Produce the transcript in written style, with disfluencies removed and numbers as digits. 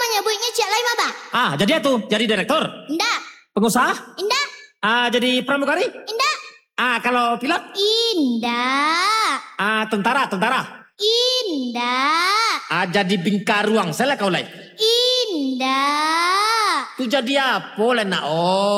menyebutnya Cik Lai Maba. Jadi itu, jadi direktur. Indah. Pengusaha? Indah. Jadi pramugari? Indah. Kalau pilot? Indah. Tentara? Indah. Jadi bingkar ruang, saya kau lai. Indah. Tu jadi apa lah nak?